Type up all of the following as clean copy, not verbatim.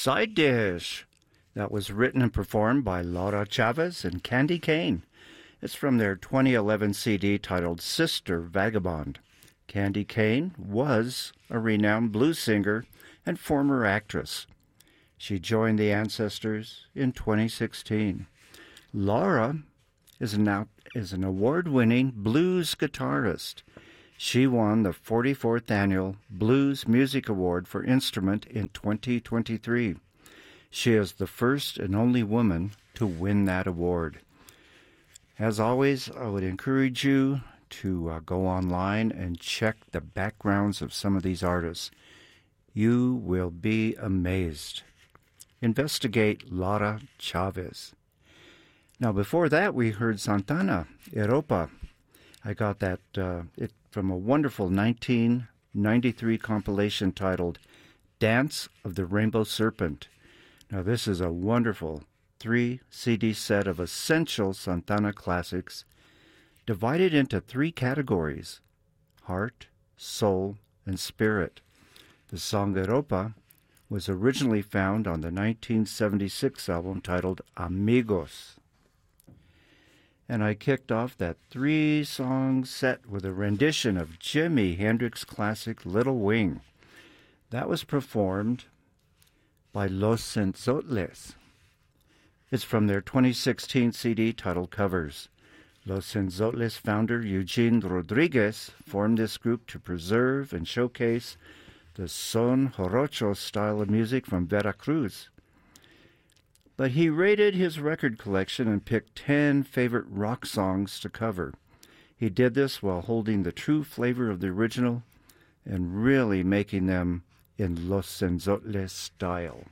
Side Dish. That was written and performed by Laura Chavez and Candy Kane. It's from their 2011 CD titled Sister Vagabond. Candy Kane was a renowned blues singer and former actress. She joined the Ancestors in 2016. Laura is an award-winning blues guitarist. She won the 44th Annual Blues Music Award for Instrument in 2023. She is the first and only woman to win that award. As always, I would encourage you to go online and check the backgrounds of some of these artists. You will be amazed. Investigate Laura Chavez. Now, before that, we heard Santana, Europa. I got that from a wonderful 1993 compilation titled Dance of the Rainbow Serpent. Now, this is a wonderful 3-CD set of essential Santana classics divided into 3 categories: heart, soul, and spirit. The song Europa was originally found on the 1976 album titled Amigos. And I kicked off that 3-song set with a rendition of Jimi Hendrix classic Little Wing. That was performed by Los Senzotles. It's from their 2016 CD titled Covers. Los Senzotles founder Eugene Rodriguez formed this group to preserve and showcase the son jarocho style of music from Veracruz. But he rated his record collection and picked 10 favorite rock songs to cover. He did this while holding the true flavor of the original and really making them in Los Senzotles style.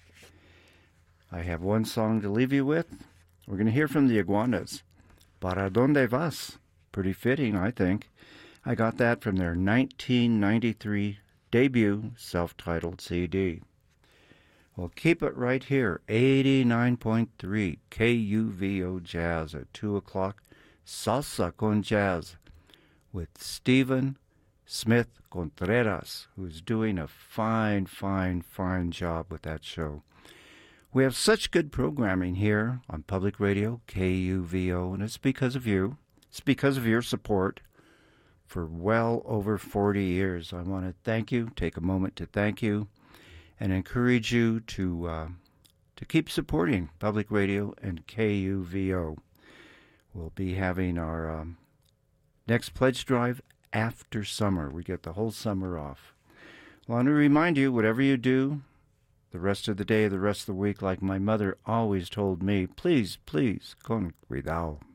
I have one song to leave you with. We're going to hear from the Iguanas. Para Donde Vas? Pretty fitting, I think. I got that from their 1993 debut self-titled CD. Well, keep it right here, 89.3 KUVO Jazz at 2 o'clock, Salsa con Jazz, with Stephen Smith Contreras, who's doing a fine job with that show. We have such good programming here on Public Radio, KUVO, and it's because of you. It's because of your support for well over 40 years. I want to thank you, take a moment to thank you, and encourage you to keep supporting Public Radio and KUVO. We'll be having our next pledge drive after summer. We get the whole summer off. I want to remind you, whatever you do, the rest of the day, the rest of the week, like my mother always told me, please, con cuidado.